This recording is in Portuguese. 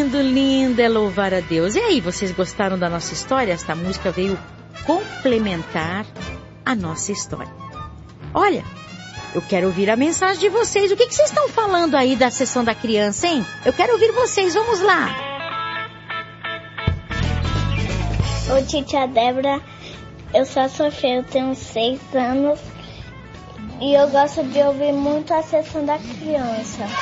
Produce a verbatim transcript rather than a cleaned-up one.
lindo, lindo é louvar a Deus. E aí, vocês gostaram da nossa história? Esta música veio complementar a nossa história. Olha, eu quero ouvir a mensagem de vocês. O que, que vocês estão falando aí da sessão da criança, hein? Eu quero ouvir vocês. Vamos lá. Oi, tia Débora. Eu sou a Sofia, eu tenho seis anos. E eu gosto de ouvir muito a sessão da criança.